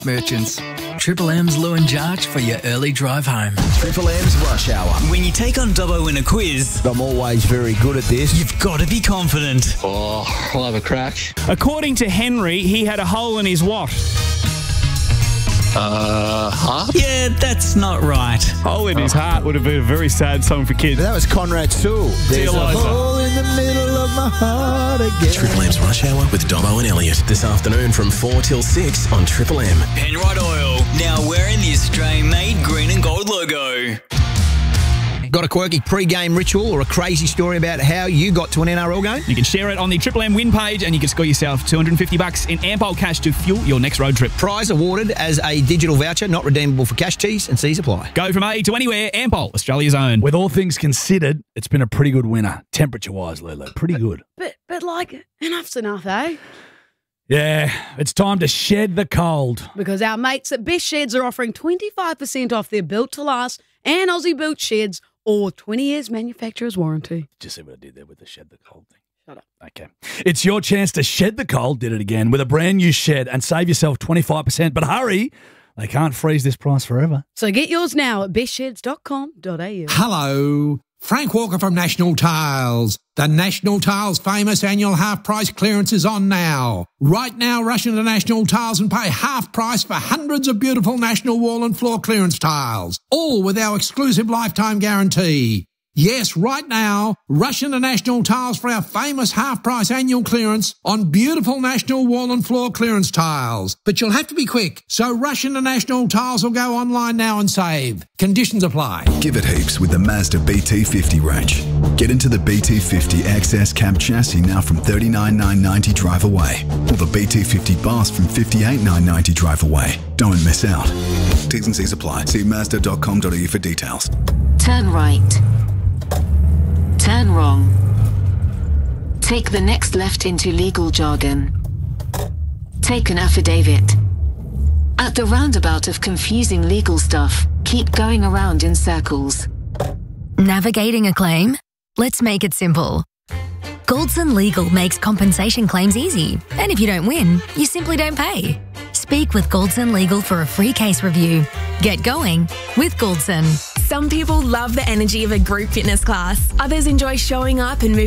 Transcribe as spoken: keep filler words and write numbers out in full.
Merchants. Triple M's Lou and Jarch for your early drive home. Triple M's Rush Hour. When you take on Dobbo in a quiz, I'm always very good at this. you've got to be confident. Oh, I'll have a crack. According to Henry, he had a hole in his what? Uh, huh? Yeah, that's not right. Hole in his heart would have been a very sad song for kids. That was Conrad Sewell. There's a Liza. hole in the middle of my heart again. Triple M's Rush Hour with Dobbo and Elliot this afternoon from four till six on Triple M. Penrite Oil, now wearing the Australian-made green and gold logo. Got a quirky pre-game ritual or a crazy story about how you got to an N R L game? You can share it on the Triple M win page and you can score yourself two hundred fifty bucks in Ampol cash to fuel your next road trip. Prize awarded as a digital voucher, not redeemable for cash. T's and C's apply. Go from A to anywhere, Ampol, Australia's own. With all things considered, it's been a pretty good winter, temperature-wise, Lulu. Pretty good. But, but like, enough's enough, eh? Yeah, it's time to shed the cold. Because our mates at Best Sheds are offering twenty-five percent off their Built to Last and Aussie Boot sheds or twenty years manufacturer's warranty. Just see what I did there with the shed the cold thing. Shut up. Okay. It's your chance to shed the cold, did it again, with a brand new shed and save yourself twenty-five percent. But hurry, they can't freeze this price forever. So get yours now at best sheds dot com dot a u. Hello, Frank Walker from National Tiles. The National Tiles famous annual half price clearance is on now. Right now, rush into National Tiles and pay half price for hundreds of beautiful National wall and floor clearance tiles, all with our exclusive lifetime guarantee. Yes, right now, rush into National Tiles for our famous half-price annual clearance on beautiful National wall and floor clearance tiles. But you'll have to be quick, so rush into National Tiles or go online now and save. Conditions apply. Give it heaps with the Mazda B T fifty range. Get into the B T fifty X S cab chassis now from thirty-nine thousand nine hundred ninety drive away, or the B T fifty Bus from fifty-eight thousand nine hundred ninety drive away. Don't miss out. T's and C's apply. See mazda dot com dot a u for details. Turn right. Turn wrong. Take the next left into legal jargon. Take an affidavit. At the roundabout of confusing legal stuff, keep going around in circles. Navigating a claim? Let's make it simple. Goldson Legal makes compensation claims easy, and if you don't win, you simply don't pay. Speak with Goldson Legal for a free case review. Get going with Goldson. Some people love the energy of a group fitness class. Others enjoy showing up and moving